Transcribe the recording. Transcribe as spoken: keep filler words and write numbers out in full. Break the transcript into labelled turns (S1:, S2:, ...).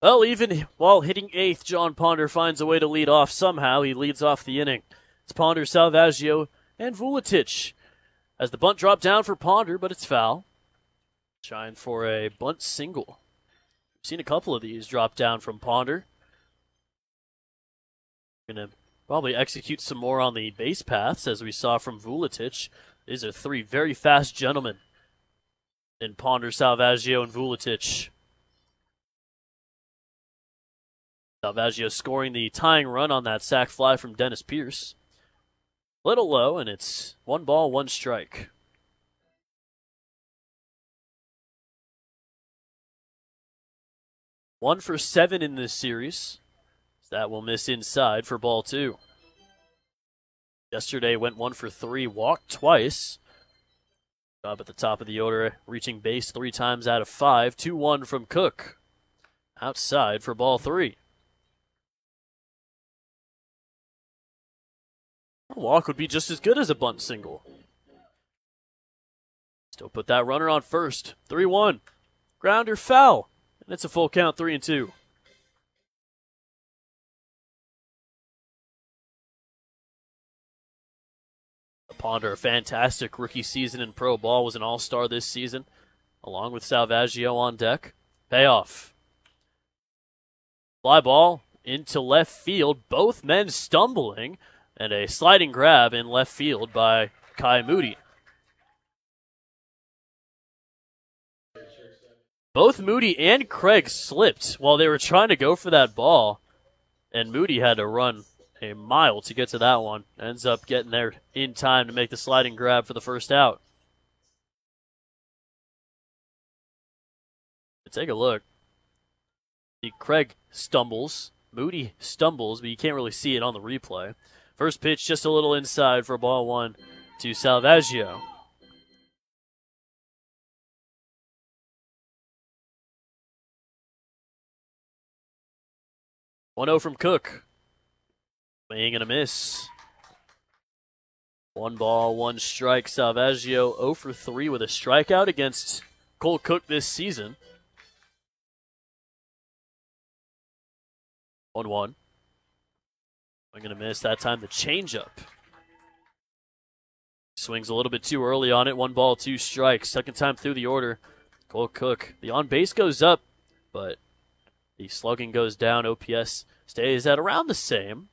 S1: Well, even while hitting eighth, John Ponder finds a way to lead off somehow. He leads off the inning. It's Ponder, Salvaggio, and Vuletic. As the bunt dropped down for Ponder, but it's foul. Trying for a bunt single. We've seen a couple of these drop down from Ponder. Gonna probably execute some more on the base paths, as we saw from Vuletic. These are three very fast gentlemen in Ponder, Salvaggio, and Vuletic. Salvaggio scoring the tying run on that sac fly from Dennis Pierce. Little low, and it's one ball, one strike. One for seven in this series. That will miss inside for ball two. Yesterday went one for three, walked twice. Job at the top of the order, reaching base three times out of five. two one from Cook. Outside for ball three. A walk would be just as good as a bunt single. Still put that runner on first. three one. Grounder foul. And it's a full count, three and two. Ponder, a fantastic rookie season in pro ball, was an all-star this season, along with Salvaggio on deck. Payoff. Fly ball into left field, both men stumbling, and a sliding grab in left field by Kai Moody. Both Moody and Craig slipped while they were trying to go for that ball, and Moody had to run a mile to get to that one. Ends up getting there in time to make the sliding grab for the first out. Take a look. Craig stumbles. Moody stumbles, but you can't really see it on the replay. First pitch just a little inside for ball one to Salvaggio. one oh from Cook. Swing and a miss. One ball, one strike. Salvaggio oh for three with a strikeout against Cole Cook this season. one one. I'm going to miss that time the changeup. Swings a little bit too early on it. One ball, two strikes. Second time through the order. Cole Cook. The on base goes up, but the slugging goes down. O P S stays at around the same.